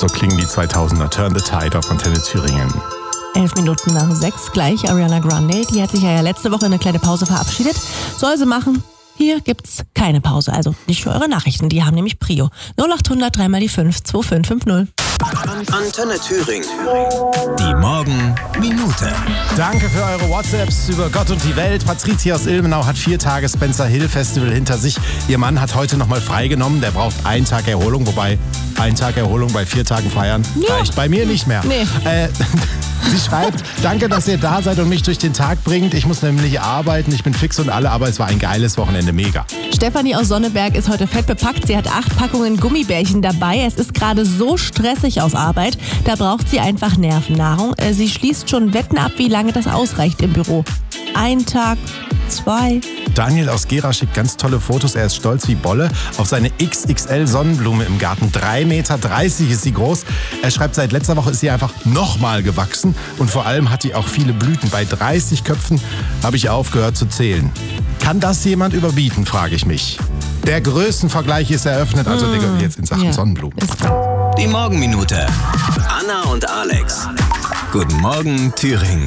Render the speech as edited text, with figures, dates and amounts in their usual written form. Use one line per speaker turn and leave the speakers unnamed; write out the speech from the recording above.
So klingen die 2000er. Turn the Tide auf Antenne Thüringen.
11 Minuten nach 6 gleich Ariana Grande. Die hat sich ja letzte Woche in eine kleine Pause verabschiedet. Soll sie machen. Hier gibt's keine Pause. Also nicht für eure Nachrichten. Die haben nämlich Prio. 0800 3 mal die 5 2550.
Antenne Thüringen. Die Morgenminute.
Danke für eure WhatsApps über Gott und die Welt. Patricia aus Ilmenau hat 4 Tage Spencer Hill Festival hinter sich. Ihr Mann hat heute nochmal freigenommen. Der braucht einen Tag Erholung, wobei 1 Tag Erholung bei 4 Tagen feiern reicht bei mir nicht mehr.
Nee.
Sie schreibt, danke, dass ihr da seid und mich durch den Tag bringt. Ich muss nämlich arbeiten, ich bin fix und alle, aber es war ein geiles Wochenende, mega.
Stefanie aus Sonneberg ist heute fett bepackt. Sie hat 8 Packungen Gummibärchen dabei. Es ist gerade so stressig auf Arbeit. Da braucht sie einfach Nervennahrung. Sie schließt schon Wetten ab, wie lange das ausreicht im Büro. 1 Tag, 2.
Daniel aus Gera schickt ganz tolle Fotos. Er ist stolz wie Bolle auf seine XXL Sonnenblume im Garten. 3,30 Meter ist sie groß. Er schreibt, seit letzter Woche ist sie einfach nochmal gewachsen. Und vor allem hat die auch viele Blüten. Bei 30 Köpfen habe ich aufgehört zu zählen. Kann das jemand überbieten, frage ich mich. Der Größenvergleich ist eröffnet, also jetzt in Sachen Sonnenblumen.
Die Morgenminute. Anna und Alex. Guten Morgen, Thüringen.